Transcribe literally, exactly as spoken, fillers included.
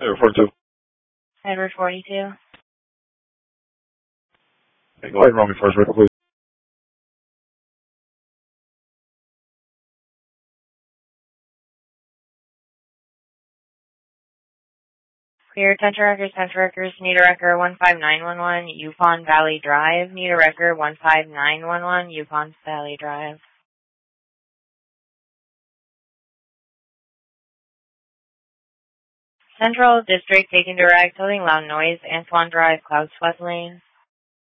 Edward forty-two. Edward forty-two. Hey, go ahead and roll me first record, please. Clear Central Records, Central Records, need a record one five nine one one, Yukon Valley Drive, need a record one five nine one one, Yukon Valley Drive. Central District taking direct, holding loud noise, Antoine Drive, Cloud Swept Lane.